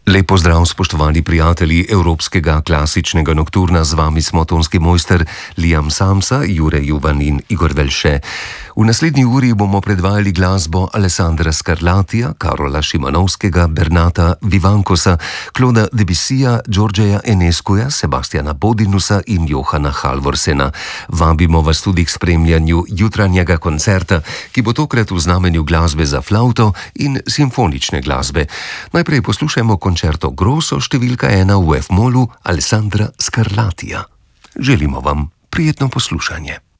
Lep pozdrav, spoštovani prijatelji Evropskega klasičnega nokturna, z vami smo tonski mojster Liam Samsa, Jure Juvan in Igor Velše. V naslednji uri bomo predvajali glasbo Alessandra Scarlatija, Karola Šimanovskega, Bernata Vivankosa, Clauda Debussija, Georgeja Enescuja, Sebastiana Bodinusa in Johana Halvorsena. Vabimo vas tudi k spremljanju jutranjega koncerta, ki bo tokrat v znamenju glasbe za flavto in simfonične glasbe. Najprej poslušajmo koncerto Grosso številka 1 v F-molu Alessandra Scarlatija. Želimo vam prijetno poslušanje.